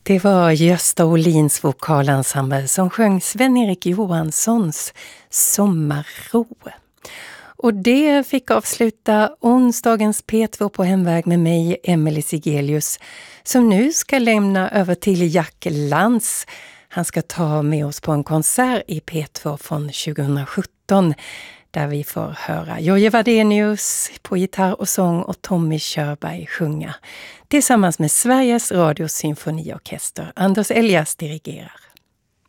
Det var Gösta Olins vokalensemble som sjöng Sven-Erik Johanssons Sommarro. Och det fick avsluta onsdagens P2 på hemväg med mig, Emelie Sigelius, som nu ska lämna över till Jack Lantz. Han ska ta med oss på en konsert i P2 från 2017 där vi får höra Jojje Wadenius på gitarr och sång och Tommy Körberg sjunga. Tillsammans med Sveriges Radios symfoniorkester. Anders Elias dirigerar.